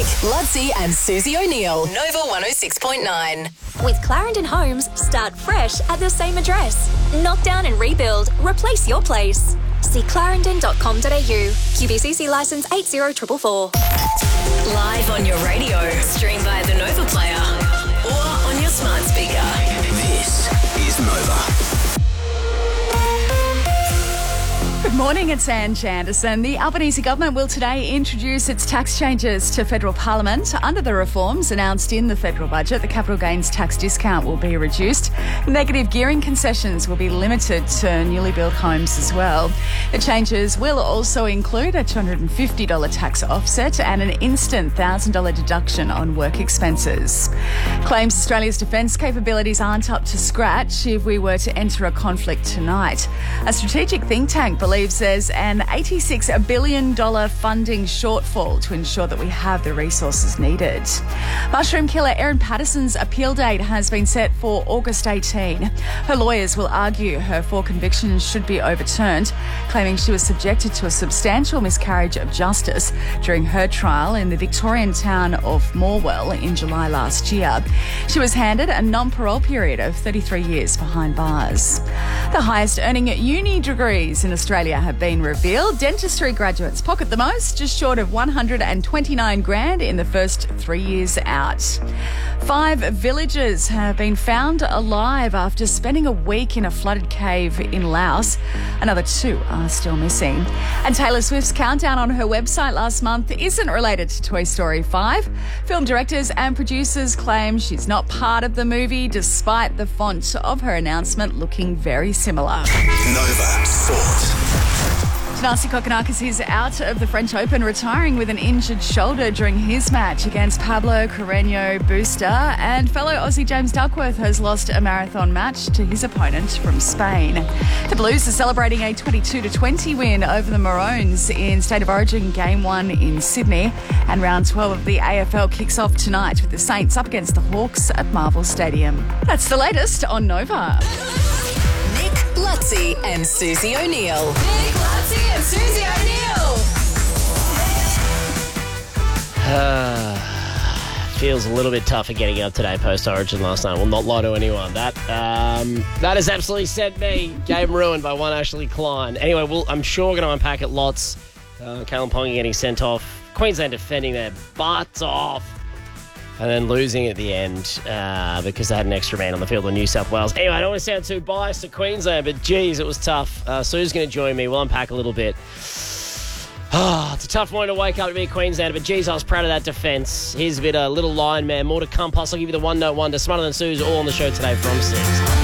Lutzi and Susie O'Neill. Nova 106.9. With Clarendon Homes, start fresh at the same address. Knock down and rebuild. Replace your place. See clarendon.com.au. QBCC licence 80444. Live on your radio. Stream via the Nova Player or on your smart speaker. This is Nova. Good morning, it's Ange Anderson. The Albanese government will today introduce its tax changes to federal parliament. Under the reforms announced in the federal budget, the capital gains tax discount will be reduced. Negative gearing concessions will be limited to newly built homes as well. The changes will also include a $250 tax offset and an instant $1,000 deduction on work expenses. Claims Australia's defence capabilities aren't up to scratch if we were to enter a conflict tonight. A strategic think tank believes there's an $86 billion funding shortfall to ensure that we have the resources needed. Mushroom killer Erin Patterson's appeal date has been set for August 18. Her lawyers will argue her 4 convictions should be overturned, claiming she was subjected to a substantial miscarriage of justice during her trial in the Victorian town of Morwell in July last year. She was handed a non-parole period of 33 years behind bars. The highest earning uni degrees in Australia have been revealed. Dentistry graduates pocket the most, just short of $129,000 in the first 3 years out. 5 villagers have been found alive after spending a week in a flooded cave in Laos. Another 2 are still missing. And Taylor Swift's countdown on her website last month isn't related to Toy Story 5. Film directors and producers claim she's not part of the movie, despite the font of her announcement looking very similar. Nova Sport. Thanasi Kokkinakis is out of the French Open, retiring with an injured shoulder during his match against Pablo Carreño Busta, and fellow Aussie James Duckworth has lost a marathon match to his opponent from Spain. The Blues are celebrating a 22-20 win over the Maroons in State of Origin Game 1 in Sydney, and round 12 of the AFL kicks off tonight with the Saints up against the Hawks at Marvel Stadium. That's the latest on Nova. Nick Lutzi and Susie O'Neill. Nick Lutzi and Susie O'Neill. Feels a little bit tougher getting up today post-Origin last night. Will not lie to anyone. That has absolutely sent me. Game ruined by one Ashley Klein. Anyway, I'm sure we're going to unpack it lots. Callum Ponga getting sent off. Queensland defending their butts off. And then losing at the end because they had an extra man on the field in New South Wales. Anyway, I don't want to sound too biased to Queensland, but geez, it was tough. Sue's going to join me. We'll unpack a little bit. It's a tough morning to wake up to be a Queenslander, but geez, I was proud of that defence. Here's a little line, man. More to come. Plus, I'll give you the one-note wonder. Smarter Than Sue's all on the show today from 6.